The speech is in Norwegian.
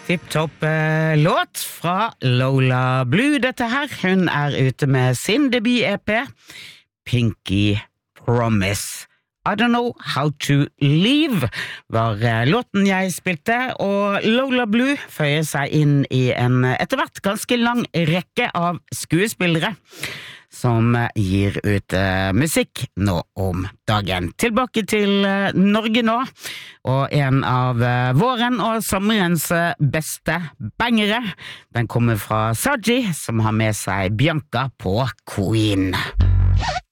Tipp-topp låt fra Lola Blue. Dette her, hun ute med sin debut-EP, Pinky Promise. I don't know how to leave var låten jeg spilte, og Lola Blue føyer seg inn I en etterhvert ganske lang rekke av skuespillere som gir ut musikk nå om dagen. Tilbake til Norge nå, og en av våren og sommerens beste bangere. Den kommer fra Saji, som har med seg Bianca på Queen.